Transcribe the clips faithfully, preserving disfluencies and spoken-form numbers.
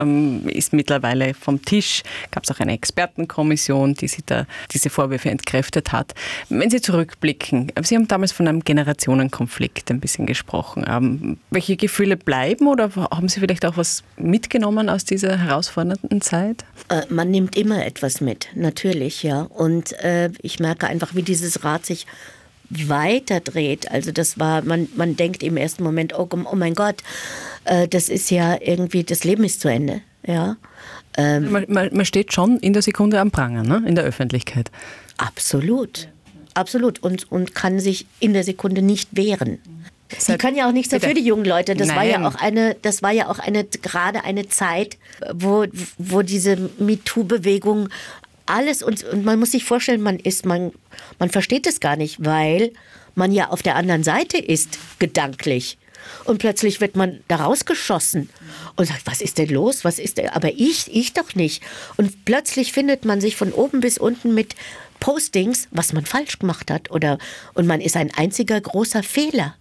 ähm, ist mittlerweile vom Tisch. Gab es auch eine Expertenkommission, die sie da diese Vorwürfe entkräftet hat. Wenn Sie zurückblicken, Sie haben damals von einem Generationenkonflikt ein bisschen gesprochen. Ähm, welche Gefühle bleiben oder haben Sie vielleicht auch was mitgenommen aus dieser herausfordernden Zeit? Äh, man nimmt immer etwas mit, natürlich, ja. Und äh, ich merke einfach, wie dieses Rad sich weiterdreht. Also das war, man, man denkt im ersten Moment, oh, oh mein Gott, äh, das ist ja irgendwie, das Leben ist zu Ende. Ja. Ähm, man, man, man steht schon in der Sekunde am Pranger, ne? In der Öffentlichkeit. Absolut, absolut. Und, und kann sich in der Sekunde nicht wehren. Sie können ja auch nichts dafür, die jungen Leute. Das Nein. war ja auch eine, das war ja auch eine, gerade eine Zeit, wo, wo diese MeToo-Bewegung alles, und, und man muss sich vorstellen, man ist, man, man versteht es gar nicht, weil man ja auf der anderen Seite ist, gedanklich. Und plötzlich wird man da rausgeschossen und sagt, was ist denn los? Was ist denn? Aber ich, ich doch nicht. Und plötzlich findet man sich von oben bis unten mit Postings, was man falsch gemacht hat. Oder, und man ist ein einziger großer Fehler.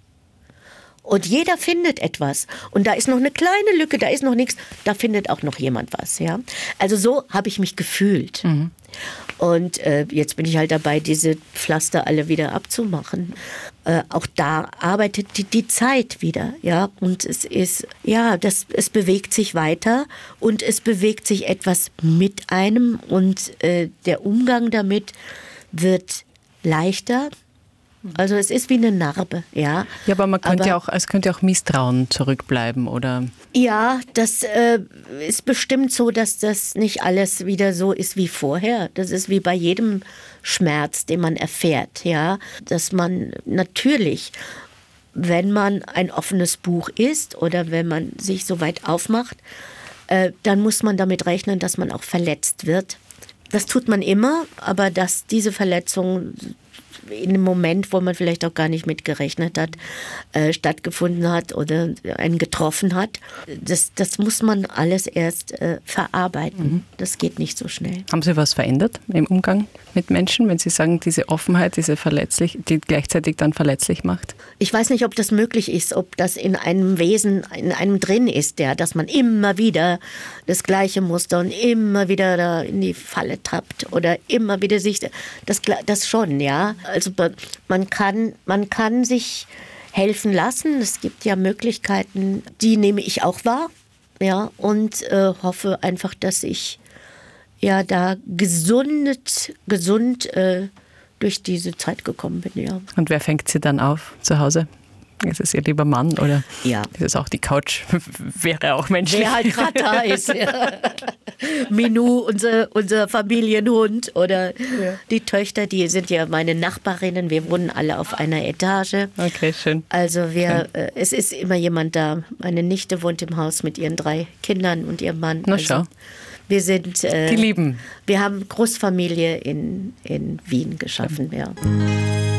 Und jeder findet etwas. Und da ist noch eine kleine Lücke, da ist noch nichts, da findet auch noch jemand was. Ja? Also so habe ich mich gefühlt. Mhm. Und äh, jetzt bin ich halt dabei, diese Pflaster alle wieder abzumachen. Äh, auch da arbeitet die, die Zeit wieder. Ja? Und es ist, ja, das, es bewegt sich weiter und es bewegt sich etwas mit einem. Und äh, der Umgang damit wird leichter. Also es ist wie eine Narbe, ja. Ja, aber man könnte aber, ja auch, es könnte auch Misstrauen zurückbleiben, oder? Ja, das äh, ist bestimmt so, dass das nicht alles wieder so ist wie vorher. Das ist wie bei jedem Schmerz, den man erfährt, ja. Dass man natürlich, wenn man ein offenes Buch ist oder wenn man sich so weit aufmacht, äh, dann muss man damit rechnen, dass man auch verletzt wird. Das tut man immer, aber dass diese Verletzung in einem Moment, wo man vielleicht auch gar nicht mitgerechnet hat, äh, stattgefunden hat oder einen getroffen hat. Das, das muss man alles erst äh, verarbeiten. Mhm. Das geht nicht so schnell. Haben Sie was verändert im Umgang mit Menschen, wenn Sie sagen, diese Offenheit, diese verletzlich, die gleichzeitig dann verletzlich macht? Ich weiß nicht, ob das möglich ist, ob das in einem Wesen, in einem drin ist, ja, dass man immer wieder das gleiche Muster und immer wieder da in die Falle tappt oder immer wieder sich, das, das schon, ja. Also man kann, man kann sich helfen lassen. Es gibt ja Möglichkeiten, die nehme ich auch wahr, ja, und äh, hoffe einfach, dass ich ja da gesund, gesund äh, durch diese Zeit gekommen bin, ja. Und wer fängt Sie dann auf zu Hause? Ist es Ihr lieber Mann oder ja. ist es auch die Couch? Wäre auch menschlich. Wer halt gerade da ist. Ja. Minou, unser, unser Familienhund oder ja. die Töchter, die sind ja meine Nachbarinnen. Wir wohnen alle auf einer Etage. Okay, schön. Also wir, äh, es ist immer jemand da. Meine Nichte wohnt im Haus mit ihren drei Kindern und ihrem Mann. Na also, schau. Wir sind, äh, die Lieben. Wir haben Großfamilie in, in Wien geschaffen, ja.